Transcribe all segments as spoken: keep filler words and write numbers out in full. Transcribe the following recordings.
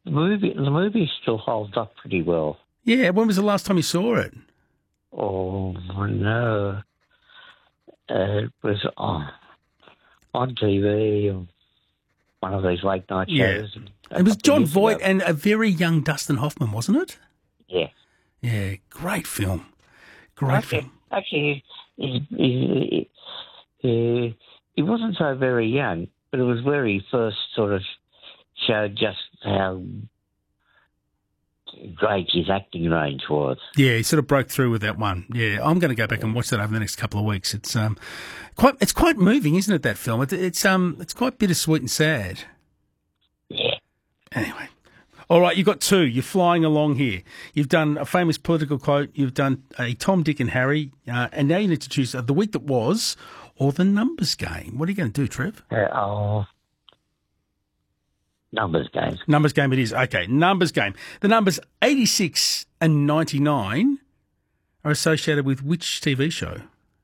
the movie the movie still holds up pretty well. Yeah, when was the last time you saw it? Oh, no. Uh, it was on, on T V, one of these late night shows. Yeah. It was John Voight ago. And a very young Dustin Hoffman, wasn't it? Yeah. Yeah, great film. Great actually, film. Actually, he, he, he, he wasn't so very young, but it was where he first sort of showed just how great his acting range was. Yeah, he sort of broke through with that one. Yeah, I'm going to go back and watch that over the next couple of weeks. It's um, quite it's quite moving, isn't it? That film. It, it's um, it's quite bittersweet and sad. Yeah. Anyway, all right, you've got two. You're flying along here. You've done a famous political quote. You've done a Tom, Dick, and Harry, uh, and now you need to choose uh, the week that was or the numbers game. What are you going to do, Trev? Uh, oh. Numbers game. Numbers game it is. Okay, numbers game. The numbers eighty-six and ninety-nine are associated with which T V show?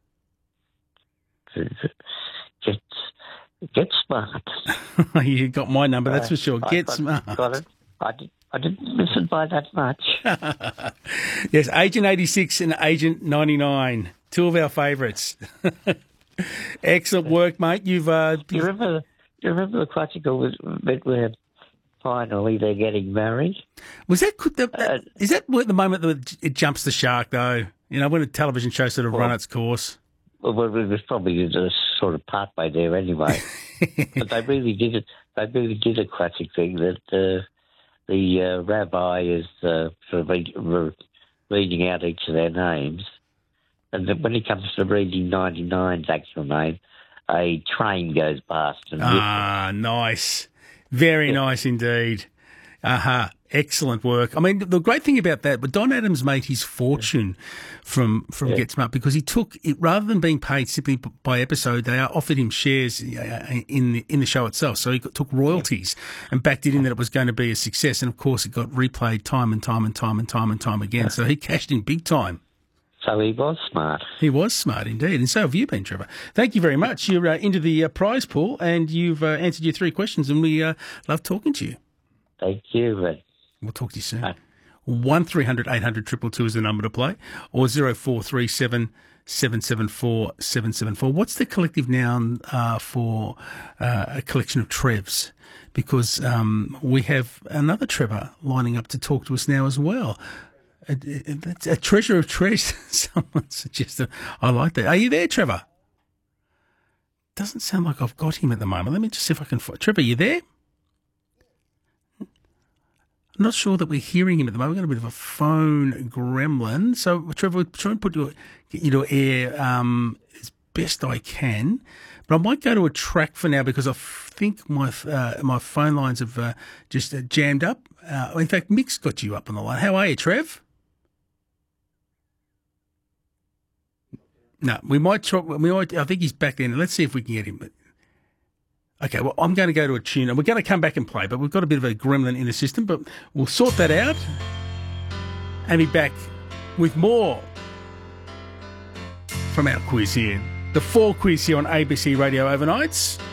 Get, get smart. You got my number, that's for sure. I Get got, smart. Got it. I, did, I didn't listen by that much. Yes, Agent eighty-six and Agent ninety-nine, two of our favourites. Excellent work, mate. You've. Uh, do you remember? Do you remember the classical bit where finally they're getting married? Was that, that, that uh, is that the moment that it jumps the shark, though? You know, when a television show sort of well, run its course? Well, it was probably the sort of part way there anyway. But they really did it. They really did a classic thing that uh, the uh, rabbi is uh, sort of re- re- reading out each of their names. And then when he comes to reading ninety-nine's actual name, a train goes past. And ah, nice. Very yeah. nice indeed. Aha. Uh-huh. Excellent work. I mean, the great thing about that, but Don Adams made his fortune from from yeah. Get Smart because he took it rather than being paid simply by episode. They offered him shares in the in the show itself, so he took royalties and backed it in that it was going to be a success. And of course, it got replayed time and time and time and time and time again. So he cashed in big time. So he was smart. He was smart indeed, and so have you been, Trevor. Thank you very much. You're uh, into the uh, prize pool, and you've uh, answered your three questions, and we uh, love talking to you. Thank you. We'll talk to you soon. One three hundred eight hundred two two two is the number to play, or zero four three seven seven seven four seven seven four. What's the collective noun uh, for uh, a collection of Trevs? Because um, we have another Trevor lining up to talk to us now as well. A, a, a treasure of treasures. Someone suggested. I like that. Are you there, Trevor? Doesn't sound like I've got him at the moment. Let me just see if I can find. Trevor, you there? I'm not sure that we're hearing him at the moment. We've got a bit of a phone gremlin. So, Trevor, we'll try and put you, get you to air um, as best I can. But I might go to a track for now because I think my uh, my phone lines have uh, just uh, jammed up. Uh, in fact, Mick's got you up on the line. How are you, Trev? No, we might try. We might. I think he's back there. Let's see if we can get him. Okay, well, I'm going to go to a tune, and we're going to come back and play, but we've got a bit of a gremlin in the system, but we'll sort that out and be back with more from our quiz here. The fall quiz here on A B C Radio Overnights.